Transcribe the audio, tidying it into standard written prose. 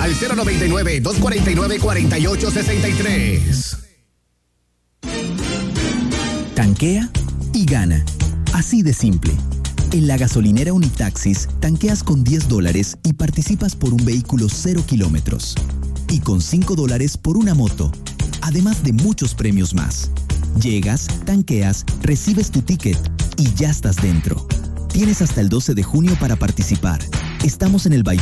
al 099-249-4863. Tanquea y gana. Así de simple. En la gasolinera Unitaxis, tanqueas con $10 y participas por un vehículo 0 kilómetros. Y con $5 por una moto. Además de muchos premios más. Llegas, tanqueas, recibes tu ticket y ya estás dentro. Tienes hasta el 12 de junio para participar. Estamos en el